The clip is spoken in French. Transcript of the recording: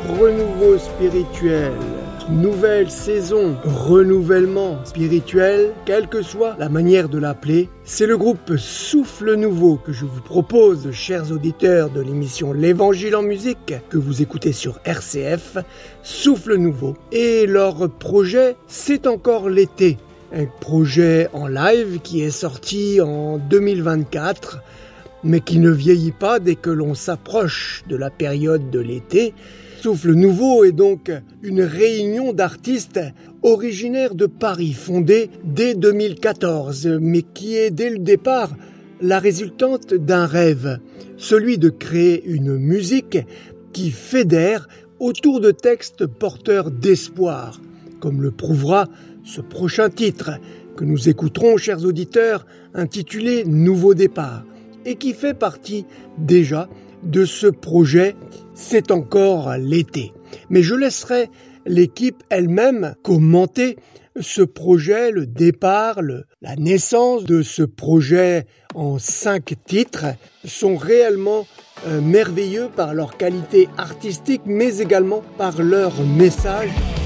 renouveau spirituel, nouvelle saison, renouvellement spirituel, quelle que soit la manière de l'appeler, c'est le groupe Souffle Nouveau que je vous propose, chers auditeurs de l'émission L'Évangile en musique, que vous écoutez sur RCF, Souffle Nouveau. Et leur projet, c'est encore l'été. Un projet en live qui est sorti en 2024, mais qui ne vieillit pas dès que l'on s'approche de la période de l'été. Souffle Nouveau est donc une réunion d'artistes originaires de Paris, fondée dès 2014, mais qui est dès le départ la résultante d'un rêve, celui de créer une musique qui fédère autour de textes porteurs d'espoir, comme le prouvera ce prochain titre que nous écouterons, chers auditeurs, intitulé « Nouveau départ » et qui fait partie déjà de ce projet « C'est encore l'été ». Mais je laisserai l'équipe elle-même commenter ce projet, le départ, la naissance de ce projet en 5 titres sont réellement merveilleux par leur qualité artistique, mais également par leur message